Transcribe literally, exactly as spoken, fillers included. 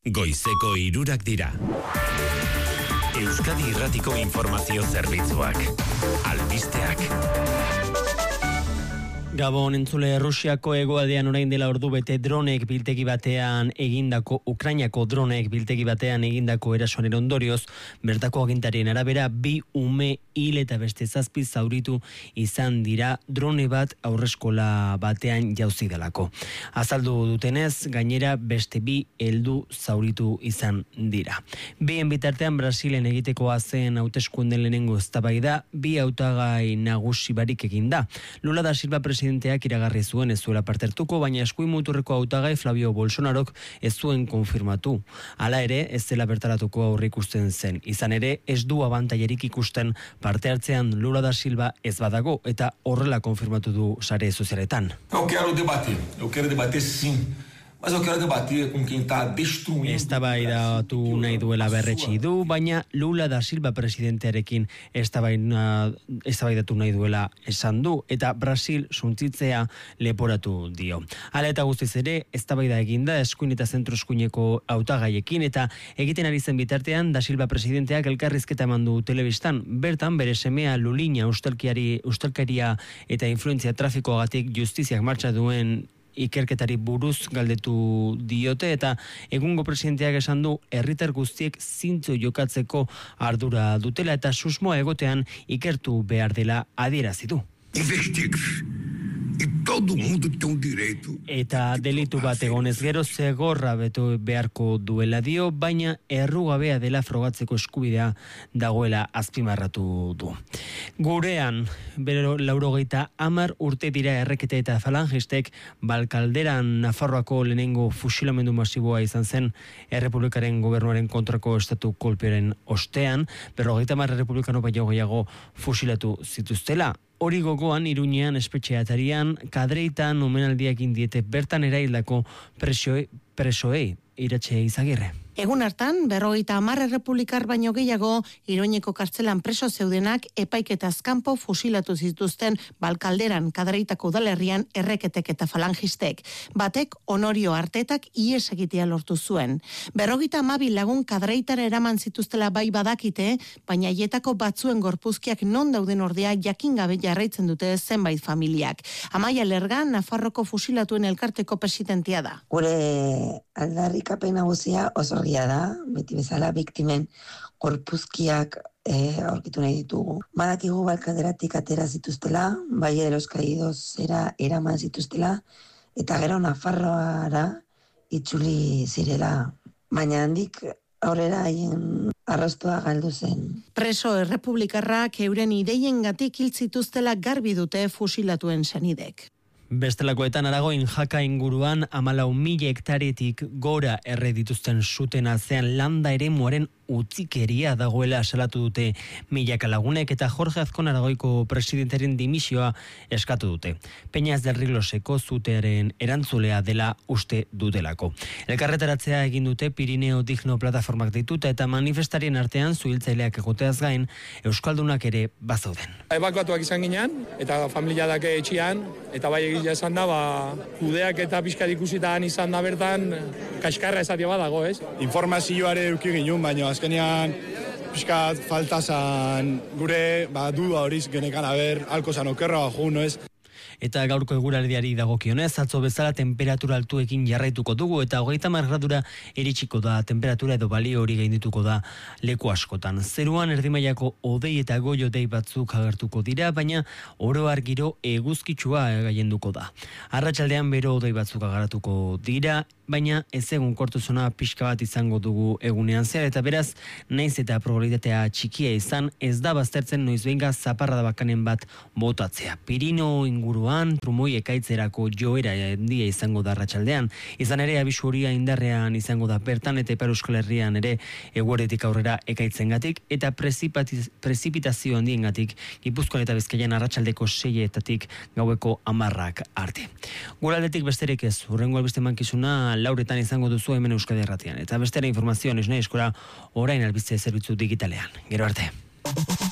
Goizeko hirurak dira. Euskadi Irratiko Informazio Zerbitzuak. Albisteak. Gabon entzule, Rusiako hegoaldean orain dela ordu bete dronek biltegi batean egindako, Ukrainako dronek biltegi batean egindako erasoaren ondorioz, bertako agintarien arabera bi ume hil eta beste zazpi zauritu izan dira drone bat aurreskola batean jauzi delako. Azaldu dutenez, gainera beste bi heldu zauritu izan dira. Bien bitartean Brasilen egitekoa zen hauteskunde lehenengo eztabaida bi hautagai nagusi barik eginda. Lula da Silva presidenteak iragarri zuen ez zuela parte hartuko, baina eskuin muturreko hautagai Flavio Bolsonarok ez zuen konfirmatu. Hala ere, ez zela bertaratuko aurreikusten zen. Izan ere, ez du abantailerik ikusten parte hartzean Lula da Silva ez badago, eta horrela konfirmatu du sare sozialetan. Eu quero debater, eu quero debater sim. Mas eu quero debater con quien está destruindo. Eztabaidatu nahi duela berretsi du, baina Lula da Silva presidentearekin eztabaidatu nahi duela esan du, eta Brasil suntsitzea leporatu dio. Hala eta guztiz ere, eztabaida eginda eskuin eta zentro eskuineko hautagaiekin, eta egiten ari zen bitartean da Silva presidenteak elkarrizketa eman du telebistan. Bertan bere semea Lulina ustelkiari, ustelkeria eta influentzia trafikoagatik justiziak martxa duen ikerketari buruz galdetu diote, eta egungo presidenteak esan du herritar guztiek zintzo jokatzeko ardura dutela eta susmoa egotean ikertu behar dela adierazi du. Eta delitu bat egonez gero zegorra beto beharko duela dio, baina errugabea dela frogatzeko eskubidea dagoela azpimarratu du. Gurean, bero laurogeita hamar urte dira errekete eta falangistek Balkalderan Nafarroako lehenengo fusilamendu masiboa izan zen Errepublikaren gobernuaren kontrako estatu kolpearen ostean, berrogeita hamar errepublikano baino gehiago fusilatu zituztela. Hori gogoan, Iruñean, espetxeatarian, kadreitan omenaldiak indiete bertan eraildako presoei, presoei Iratxe Izagirre. Egun hartan, berrogeita hamar errepublikar baino gehiago, Iruñeko kartzelan preso zeudenak epaiketaz kanpo fusilatu zituzten Balkalderan kadreitako udalerrian erreketek eta falangistek. Batek Honorio Artetak ihes egitea lortu zuen. Berrogeita hamabi lagun kadreitara eraman zituztela bai badakite, baina haietako batzuen gorpuzkiak non dauden ordea jakin gabe jarraitzen dute zenbait familiak. Amaia Lerga, Nafarroko fusilatuen elkarteko presidentea da. Gure aldarrikapen nagusia oso argia da, beti bezala biktimen gorpuzkiak e, aurkitu nahi ditugu. Badakigu Balkalderatik atera zituztela, Valle de los Caídos era eraman zituztela, eta gero Nafarroara itzuli zirela. Baina handik aurrera haien arrastoa galdu zen. Preso errepublikarrak euren ideiengatik hil zituztela garbi dute fusilatuen senidek. Bestelakoetan Aragoin Jaka inguruan hamalau mila hektaretik gora erre dituzten suten atzean landa eremuaren utzikeria dagoela salatu dute milaka lagunek, eta Jorge Azkon Aragoiko presidentearen dimisioa eskatu dute. Peñas del Rigloseko zutearen erantzulea dela uste dutelako. Elkarretaratzea egin dute Pirineo Digno plataformak dituta, eta manifestarien artean zuhiltzaileak egoteaz gain euskaldunak ere bazauden. Ebakuatuak izan ginean, eta familia dake etxian, eta bai egia esan da, ba, kudeak eta pixkat ikusitan izan da bertan, kaskarra esatia badago, ez? Informazioare euki ginen, baina azkenean pixkat faltazan gure, ba, duda horiz genekan haber, alko zan okerra baju, no ez? Eta gaurko eguraldiari dagokionez, atzo bezala temperatura altuekin jarraituko dugu, eta hogeita hamar gradura iritsiko da temperatura edo balio hori gaindituko da leku askotan. Zeruan erdimailako hodei eta goi-hodei batzuk agertuko dira, baina oro har giro eguzkitsua gailenduko da. Arratsaldean bero hodei batzuk agertuko dira, baina ez egun kortuzona pixka bat izango dugu egunean zehar, eta beraz, naiz eta probabilitatea txikia izan, ez da baztertzen noizbehinka zaparrada bakanen bat botatzea. Pirineo inguruan, trumoi ekaitzerako joera handia izango da arratsaldean. Izan ere, abisu horia indarrean izango da bertan, eta Ipar Euskal Herrian ere eguerdetik aurrera ekaitzengatik, eta prezipitazio handiengatik Gipuzkoan eta Bizkaian arratsaldeko seietatik gaueko hamarrak arte. Guraldetik besterik ez, hurrengo albiste mankizuna lauretan izango duzu hemen Euskadi Irratian, eta bestera informazioa esne eskora orain albiste zerbitzu digitalean. Gero arte.